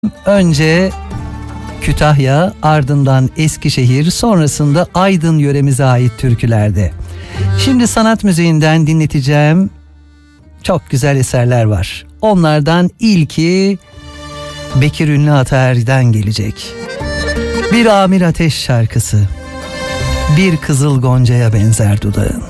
Önce Kütahya, ardından Eskişehir, sonrasında Aydın yöremize ait türkülerde. Şimdi sanat müziğinden dinleteceğim çok güzel eserler var. Onlardan ilki Bekir Ünlü Ataer'den gelecek. Bir Amir Ateş şarkısı. Bir kızıl goncaya benzer dudağın.